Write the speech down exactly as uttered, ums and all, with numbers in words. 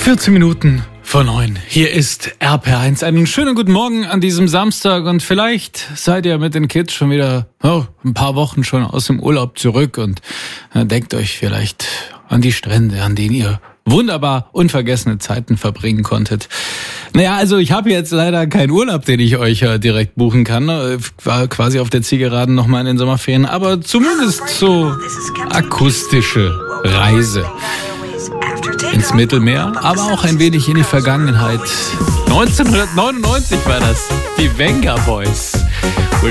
vierzehn Minuten vor neun. Hier ist R P R eins. Einen schönen guten Morgen an diesem Samstag und vielleicht seid ihr mit den Kids schon wieder oh, ein paar Wochen schon aus dem Urlaub zurück und äh, denkt euch vielleicht an die Strände, an denen ihr wunderbar unvergessene Zeiten verbringen konntet. Naja, also ich habe jetzt leider keinen Urlaub, den ich euch äh, direkt buchen kann. Ich war quasi auf der Zielgeraden nochmal in den Sommerferien, aber zumindest so akustische Reise ins Mittelmeer, aber auch ein wenig in die Vergangenheit. neunzehnhundertneunundneunzig war das, die Venga Boys.